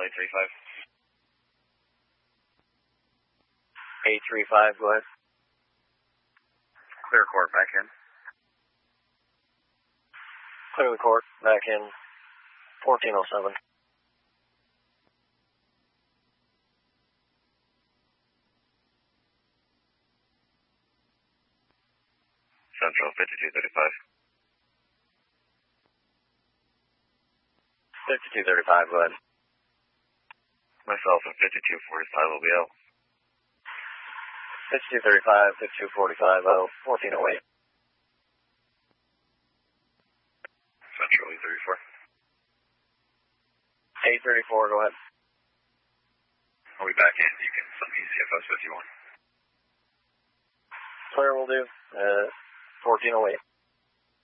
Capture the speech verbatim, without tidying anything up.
eight three five. eight three five, go ahead. Clear court, back in. Clear the court, back in fourteen oh seven. Central fifty-two thirty-five. fifty-two thirty-five, go ahead. Myself and fifty-two forty-five will be out. fifty-two thirty-five, fifty-two forty-five, oh, fourteen oh eight. Central eight thirty-four. eight thirty-four, go ahead. I'll be back in. You can send me C F S fifty-one. Clear will do. Uh, fourteen oh eight.